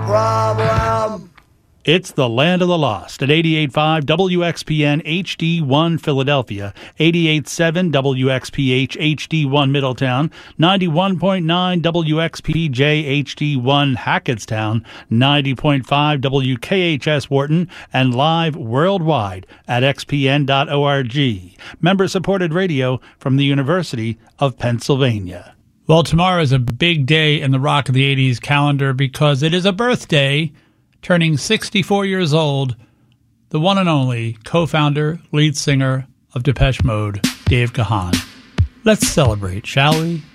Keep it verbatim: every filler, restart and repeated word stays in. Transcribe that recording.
problem. It's the Land of the Lost at eighty-eight point five W X P N H D one Philadelphia, eighty-eight point seven W X P H H D one Middletown, ninety-one point nine W X P J H D one Hackettstown, ninety point five W K H S Wharton, and live worldwide at x p n dot org. Member-supported radio from the University of Pennsylvania. Well, tomorrow is a big day in the Rock of the eighties calendar because it is a birthday. Turning sixty-four years old, the one and only co-founder, lead singer of Depeche Mode, Dave Gahan. Let's celebrate, shall we?